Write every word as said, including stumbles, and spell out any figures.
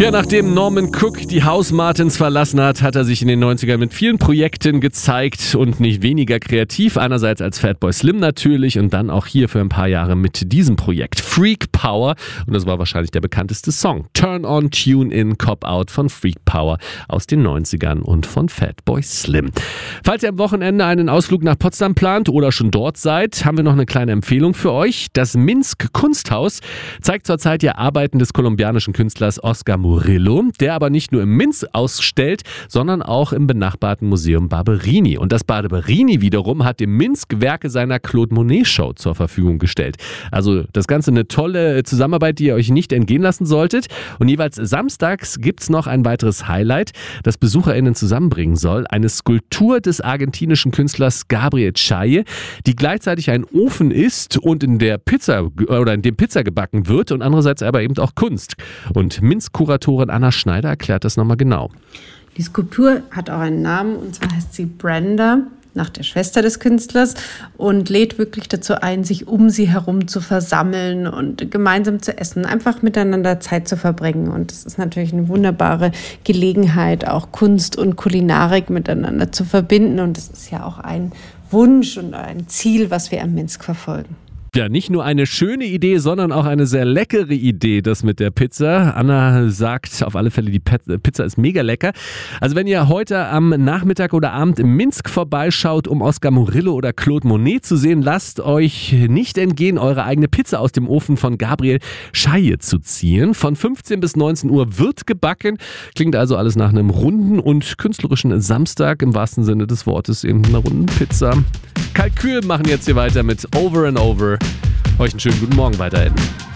Ja, nachdem Norman Cook die House Martins verlassen hat, hat er sich in den neunzigern mit vielen Projekten gezeigt und nicht weniger kreativ. Einerseits als Fatboy Slim natürlich und dann auch hier für ein paar Jahre mit diesem Projekt Freak Power. Und das war wahrscheinlich der bekannteste Song. Turn on, Tune in, Cop Out von Freak Power aus den neunzigern und von Fatboy Slim. Falls ihr am Wochenende einen Ausflug nach Potsdam plant oder schon dort seid, haben wir noch eine kleine Empfehlung für euch. Das Minsk Kunsthaus zeigt zurzeit ja Arbeiten des kolumbianischen Künstlers Oscar Murillo, der aber nicht nur im Minsk ausstellt, sondern auch im benachbarten Museum Barberini. Und das Barberini wiederum hat dem Minsk Werke seiner Claude Monet Show zur Verfügung gestellt. Also das Ganze eine tolle Zusammenarbeit, die ihr euch nicht entgehen lassen solltet. Und jeweils samstags gibt's noch ein weiteres Highlight, das BesucherInnen zusammenbringen soll. Eine Skulptur des argentinischen Künstlers Gabriel Chaille, die gleichzeitig ein Ofen ist und in der Pizza oder in dem Pizza gebacken wird und andererseits aber eben auch Kunst. Und Minsk-Kuratorin Anna Schneider erklärt das nochmal genau. Die Skulptur hat auch einen Namen und zwar heißt sie Brenda, nach der Schwester des Künstlers, und lädt wirklich dazu ein, sich um sie herum zu versammeln und gemeinsam zu essen, einfach miteinander Zeit zu verbringen. Und es ist natürlich eine wunderbare Gelegenheit, auch Kunst und Kulinarik miteinander zu verbinden. Und das ist ja auch ein Wunsch und ein Ziel, was wir am Minsk verfolgen. Ja, nicht nur eine schöne Idee, sondern auch eine sehr leckere Idee, das mit der Pizza. Anna sagt auf alle Fälle, die Pizza ist mega lecker. Also wenn ihr heute am Nachmittag oder Abend im Minsk vorbeischaut, um Oscar Murillo oder Claude Monet zu sehen, lasst euch nicht entgehen, eure eigene Pizza aus dem Ofen von Gabriel Chaille zu ziehen. Von fünfzehn bis neunzehn Uhr wird gebacken. Klingt also alles nach einem runden und künstlerischen Samstag, im wahrsten Sinne des Wortes, eben einer runden Pizza. Kalkül machen jetzt hier weiter mit Over and Over. Euch einen schönen guten Morgen weiterhin.